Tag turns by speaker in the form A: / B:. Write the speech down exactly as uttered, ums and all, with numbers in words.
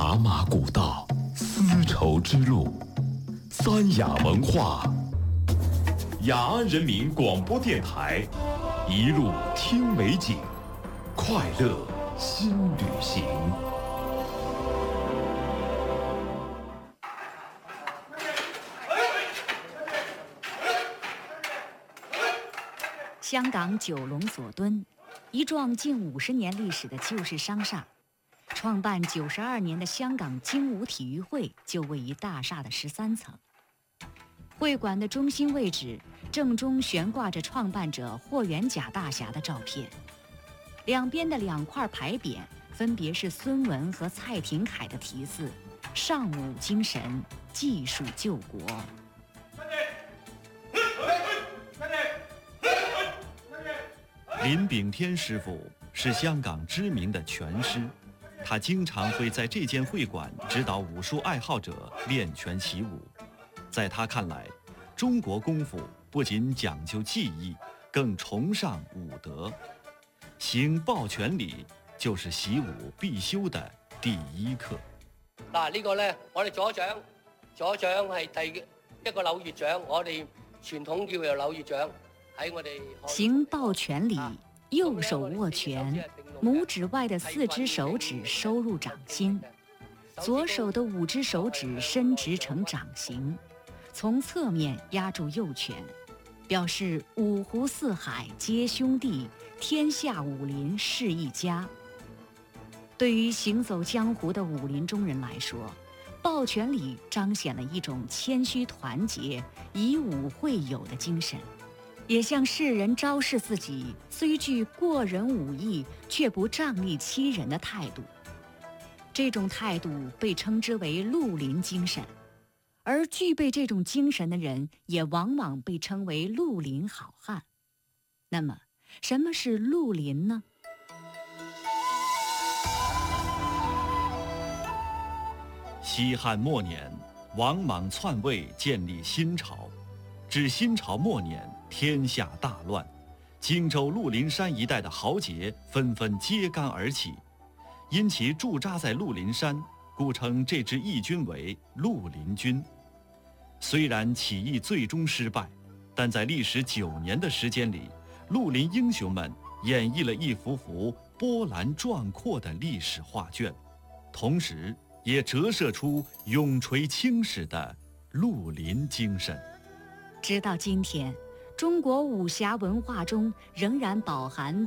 A: 茶马古道，丝绸之路，三雅文化。雅安人民广播电台，一路听美景，快乐新旅行。
B: 香港九龙佐敦，一幢近五十年历史的旧式商厦，创办九十二年的香港精武体育会就位于大厦的十三层。会馆的中心位置正中悬挂着创办者霍元甲大侠的照片，两边的两块牌匾分别是孙文和蔡廷锴的题字“尚武精神，技术救国”。
C: 林炳天师傅是香港知名的拳师，他经常会在这间会馆指导武术爱好者练拳习武。在他看来，中国功夫不仅讲究技艺，更崇尚武德。行抱拳禮就是習武必修的第一課。
D: 嗱，呢個呢，我哋左掌，左掌係第一個柳葉掌，我哋傳統叫做柳葉掌。
B: 行抱拳禮，右手握拳，拇指外的四只手指收入掌心，左手的五只手指伸直成掌形，从侧面压住右拳，表示五湖四海皆兄弟，天下武林是一家。对于行走江湖的武林中人来说，抱拳礼彰显了一种谦虚团结、以武会友的精神，也向世人昭示自己虽具过人武艺，却不仗义欺人的态度。这种态度被称之为绿林精神，而具备这种精神的人也往往被称为绿林好汉。那么，什么是绿林呢？
C: 西汉末年，王莽篡位，建立新朝。至新朝末年，天下大乱，荆州鹿林山一带的豪杰纷纷揭竿而起，因其驻扎在鹿林山，故称这支义军为绿林军。虽然起义最终失败，但在历时九年的时间里，绿林英雄们演绎了一幅幅波澜壮阔的历史画卷，同时也折射出永垂青史的绿林精神。
B: 直到今天，中国武侠文化中仍然饱含